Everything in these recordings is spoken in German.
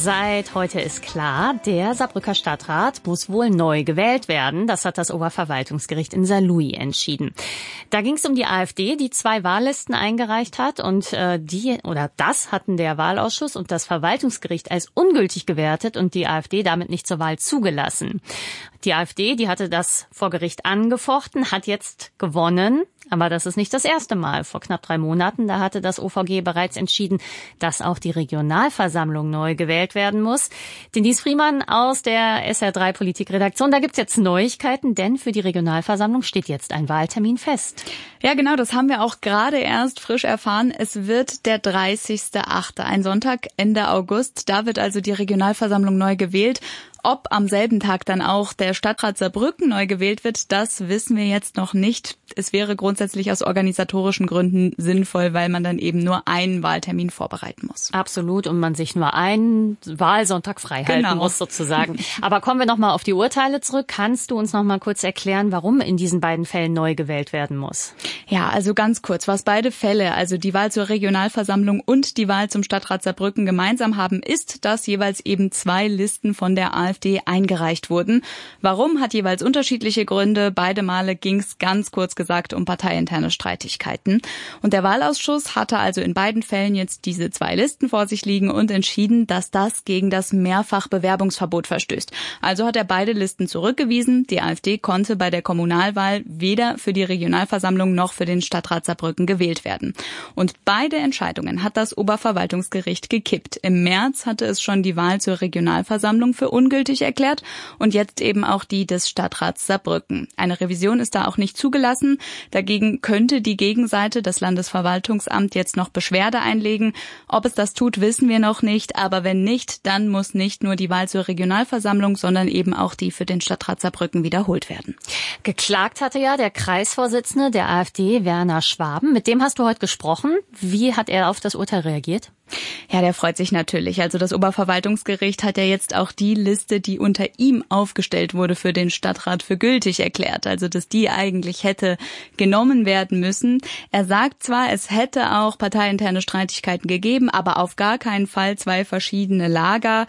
Seit heute ist klar, der Saarbrücker Stadtrat muss wohl neu gewählt werden. Das hat das Oberverwaltungsgericht in Saarlouis entschieden. Da ging es um die AfD, die 2 Wahllisten eingereicht hat. Und das hatten der Wahlausschuss und das Verwaltungsgericht als ungültig gewertet und die AfD damit nicht zur Wahl zugelassen. Die AfD, die hatte das vor Gericht angefochten, hat jetzt gewonnen. Aber das ist nicht das erste Mal. Vor knapp 3 Monaten, da hatte das OVG bereits entschieden, dass auch die Regionalversammlung neu gewählt werden muss. Denise Friemann aus der SR3 Politikredaktion, da gibt's jetzt Neuigkeiten, denn für die Regionalversammlung steht jetzt ein Wahltermin fest. Ja, genau, das haben wir auch gerade erst frisch erfahren. Es wird der 30.8., ein Sonntag Ende August. Da wird also die Regionalversammlung neu gewählt. Ob am selben Tag dann auch der Stadtrat Saarbrücken neu gewählt wird, das wissen wir jetzt noch nicht. Es wäre grundsätzlich aus organisatorischen Gründen sinnvoll, weil man dann eben nur einen Wahltermin vorbereiten muss. Absolut, und man sich nur einen Wahlsonntag frei halten muss sozusagen. Aber kommen wir nochmal auf die Urteile zurück. Kannst du uns nochmal kurz erklären, warum in diesen beiden Fällen neu gewählt werden muss? Ja, also ganz kurz, was beide Fälle, also die Wahl zur Regionalversammlung und die Wahl zum Stadtrat Saarbrücken gemeinsam haben, ist, dass jeweils eben 2 Listen von der AfD eingereicht wurden. Warum, hat jeweils unterschiedliche Gründe. Beide Male ging es ganz kurz gesagt um parteiinterne Streitigkeiten. Und der Wahlausschuss hatte also in beiden Fällen jetzt diese 2 Listen vor sich liegen und entschieden, dass das gegen das Mehrfachbewerbungsverbot verstößt. Also hat er beide Listen zurückgewiesen. Die AfD konnte bei der Kommunalwahl weder für die Regionalversammlung noch für den Stadtrat Saarbrücken gewählt werden. Und beide Entscheidungen hat das Oberverwaltungsgericht gekippt. Im März hatte es schon die Wahl zur Regionalversammlung für ungültig erklärt und jetzt eben auch die des Stadtrats Saarbrücken. Eine Revision ist da auch nicht zugelassen. Dagegen könnte die Gegenseite, das Landesverwaltungsamt, jetzt noch Beschwerde einlegen. Ob es das tut, wissen wir noch nicht. Aber wenn nicht, dann muss nicht nur die Wahl zur Regionalversammlung, sondern eben auch die für den Stadtrat Saarbrücken wiederholt werden. Geklagt hatte ja der Kreisvorsitzende der AfD, Werner Schwaben. Mit dem hast du heute gesprochen. Wie hat er auf das Urteil reagiert? Ja, der freut sich natürlich. Also das Oberverwaltungsgericht hat ja jetzt auch die Liste, die unter ihm aufgestellt wurde, für den Stadtrat für gültig erklärt. Also dass die eigentlich hätte genommen werden müssen. Er sagt zwar, es hätte auch parteiinterne Streitigkeiten gegeben, aber auf gar keinen Fall 2 verschiedene Lager.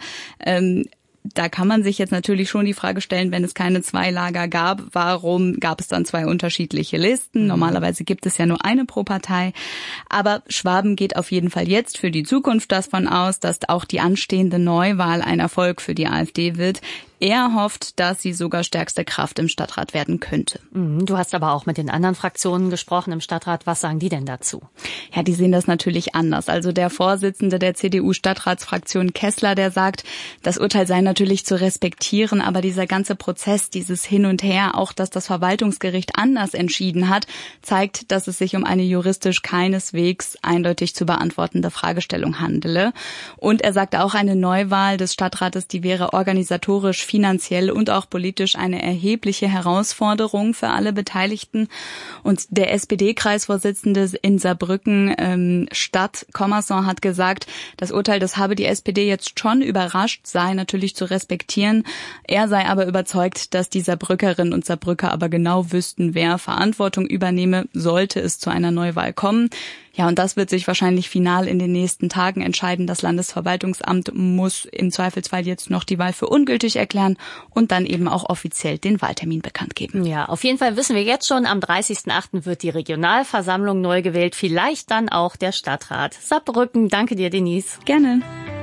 Da kann man sich jetzt natürlich schon die Frage stellen, wenn es keine 2 Lager gab, warum gab es dann 2 unterschiedliche Listen? Normalerweise gibt es ja nur eine pro Partei. Aber Schwaben geht auf jeden Fall jetzt für die Zukunft davon aus, dass auch die anstehende Neuwahl ein Erfolg für die AfD wird. Er hofft, dass sie sogar stärkste Kraft im Stadtrat werden könnte. Du hast aber auch mit den anderen Fraktionen gesprochen im Stadtrat. Was sagen die denn dazu? Ja, die sehen das natürlich anders. Also der Vorsitzende der CDU-Stadtratsfraktion Kessler, der sagt, das Urteil sei natürlich zu respektieren, aber dieser ganze Prozess, dieses Hin und Her, auch dass das Verwaltungsgericht anders entschieden hat, zeigt, dass es sich um eine juristisch keineswegs eindeutig zu beantwortende Fragestellung handele. Und er sagte auch, eine Neuwahl des Stadtrates, die wäre organisatorisch, finanziell und auch politisch eine erhebliche Herausforderung für alle Beteiligten. Und der SPD-Kreisvorsitzende in Saarbrücken Stadt, Commerson, hat gesagt, das Urteil, das habe die SPD jetzt schon überrascht, sei natürlich zu respektieren. Er sei aber überzeugt, dass die Saarbrückerinnen und Saarbrücker aber genau wüssten, wer Verantwortung übernehme, sollte es zu einer Neuwahl kommen. Ja, und das wird sich wahrscheinlich final in den nächsten Tagen entscheiden. Das Landesverwaltungsamt muss im Zweifelsfall jetzt noch die Wahl für ungültig erklären und dann eben auch offiziell den Wahltermin bekannt geben. Ja, auf jeden Fall wissen wir jetzt schon, am 30.8. wird die Regionalversammlung neu gewählt, vielleicht dann auch der Stadtrat Saarbrücken. Danke dir, Denise. Gerne.